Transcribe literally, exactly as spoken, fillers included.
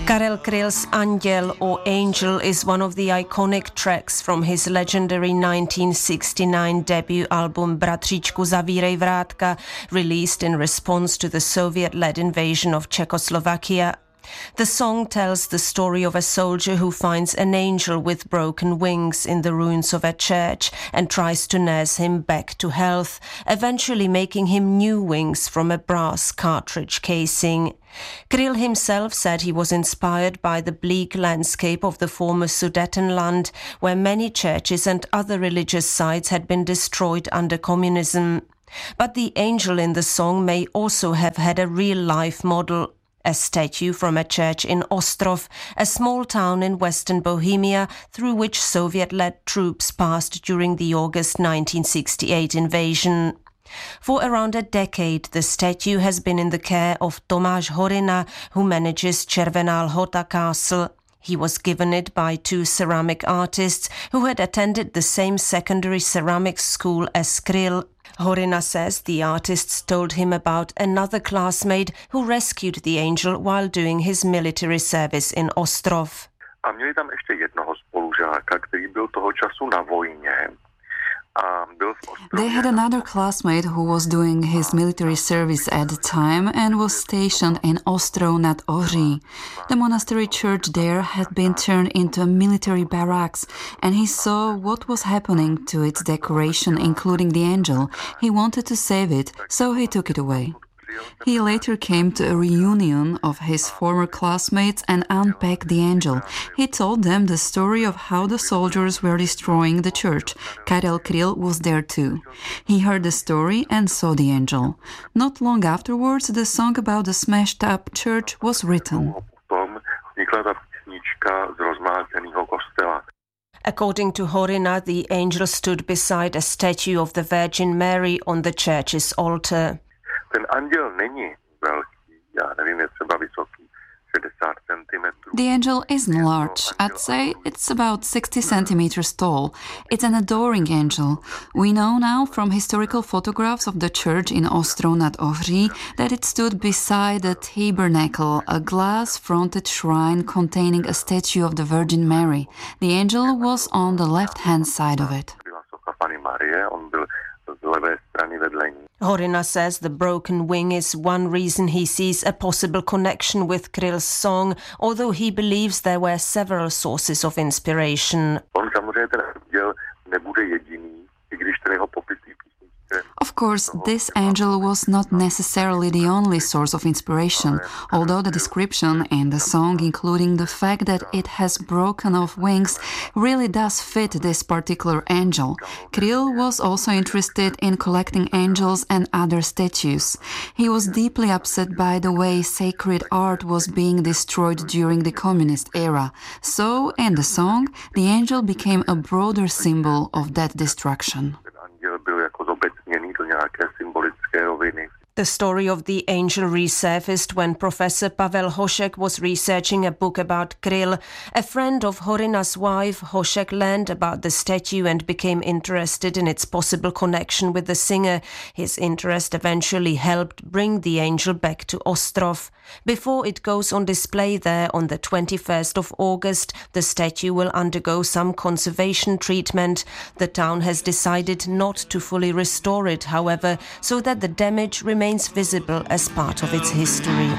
Karel Kryl's Anděl or Angel is one of the iconic tracks from his legendary nineteen sixty-nine debut album Bratříčku zavírej vrátka, released in response to the Soviet-led invasion of Czechoslovakia. The song tells the story of a soldier who finds an angel with broken wings in the ruins of a church and tries to nurse him back to health, eventually making him new wings from a brass cartridge casing. Kryl himself said he was inspired by the bleak landscape of the former Sudetenland, where many churches and other religious sites had been destroyed under communism. But the angel in the song may also have had a real-life model. A statue from a church in Ostrov, a small town in western Bohemia through which Soviet-led troops passed during the August nineteen sixty-eight invasion. For around a decade, the statue has been in the care of Tomáš Horina, who manages Červená Lhota Castle. He was given it by two ceramic artists who had attended the same secondary ceramics school as Kryl. Horina says the artists told him about another classmate who rescued the angel while doing his military service in Ostrov. A měli tam ještě jednoho spolužáka, který byl toho času na vojně. They had another classmate who was doing his military service at the time and was stationed in Ostrov nad Ohří. The monastery church there had been turned into a military barracks, and he saw what was happening to its decoration, including the angel. He wanted to save it, so he took it away. He later came to a reunion of his former classmates and unpacked the angel. He told them the story of how the soldiers were destroying the church. Karel Kryl was there too. He heard the story and saw the angel. Not long afterwards, the song about the smashed-up church was written. According to Horina, the angel stood beside a statue of the Virgin Mary on the church's altar. Ten anděl není velký, já nevím, je třeba vysoký šedesát centimetrů. The angel isn't large. I'd say it's about sixty centimeters tall. It's an adoring angel. We know now from historical photographs of the church in Ostrov nad Ohří that it stood beside the tabernacle, a glass-fronted shrine containing a statue of the Virgin Mary. The angel was on the left-hand side of it. Byla socha Panny Marie, on byl z levé strany vedle ní. Horina says the broken wing is one reason he sees a possible connection with Kryl's song, although he believes there were several sources of inspiration. On samozřejmě ten anděl nebude jediný, i když ten jeho popis té písničce. Of course, this angel was not necessarily the only source of inspiration, although the description in the song, including the fact that it has broken off wings, really does fit this particular angel. Kryl was also interested in collecting angels and other statues. He was deeply upset by the way sacred art was being destroyed during the communist era. So, in the song, the angel became a broader symbol of that destruction. The story of the angel resurfaced when Professor Pavel Hošek was researching a book about Kryl. A friend of Horina's wife, Hošek, learned about the statue and became interested in its possible connection with the singer. His interest eventually helped bring the angel back to Ostrov. Before it goes on display there on the twenty-first of August, the statue will undergo some conservation treatment. The town has decided not to fully restore it, however, so that the damage remains visible as part of its history.